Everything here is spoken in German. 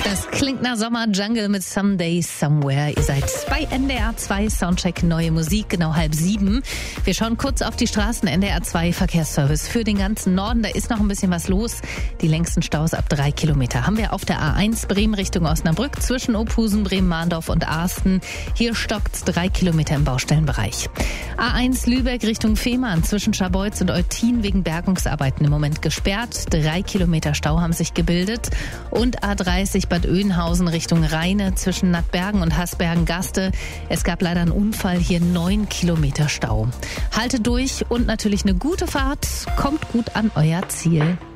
Das klingt nach Sommer, Jungle mit Someday Somewhere. Ihr seid bei NDR 2 Soundcheck Neue Musik, genau 6:30. Wir schauen kurz auf die Straßen. NDR 2 Verkehrsservice für den ganzen Norden. Da ist noch ein bisschen was los. Die längsten Staus ab 3 Kilometer haben wir auf der A1 Bremen Richtung Osnabrück zwischen Ophusen, Bremen-Mahndorf und Arsten. Hier stockt's 3 Kilometer im Baustellenbereich. A1 Lübeck Richtung Fehmarn zwischen Scharbeutz und Eutin wegen Bergungsarbeiten im Moment gesperrt. 3 Kilometer Stau haben sich gebildet. Und A30 Bad Oeynhausen Richtung Rheine zwischen Nattbergen und Hasbergen-Gaste. Es gab leider einen Unfall, hier 9 Kilometer Stau. Haltet durch und natürlich eine gute Fahrt. Kommt gut an euer Ziel.